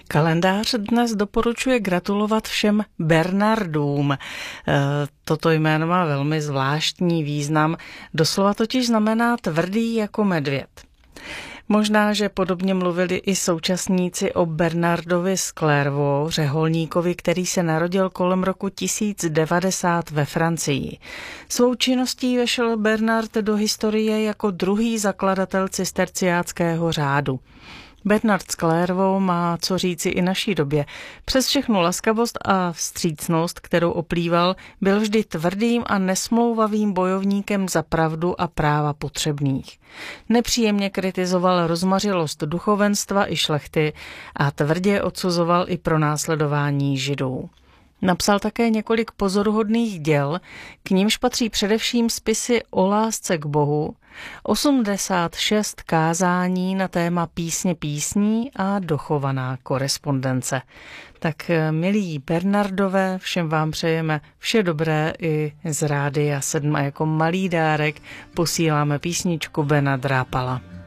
Kalendář dnes doporučuje gratulovat všem Bernardům. Toto jméno má velmi zvláštní význam, doslova totiž znamená tvrdý jako medvěd. Možná, že podobně mluvili i současníci o Bernardovi z Clairvaux, řeholníkovi, který se narodil kolem roku 1090 ve Francii. Svou činností vešel Bernard do historie jako druhý zakladatel cisterciáckého řádu. Bernard z Clairvaux má co říci i naší době. Přes všechnu laskavost a vstřícnost, kterou oplýval, byl vždy tvrdým a nesmlouvavým bojovníkem za pravdu a práva potřebných. Nepříjemně kritizoval rozmařilost duchovenstva i šlechty a tvrdě odsuzoval i pronásledování Židů. Napsal také několik pozoruhodných děl, k nímž patří především spisy o lásce k Bohu, 86 kázání na téma písně písní a dochovaná korespondence. Tak milí Bernardové, všem vám přejeme vše dobré i z Rádia 7 a jako malý dárek posíláme písničku Bena Drápala.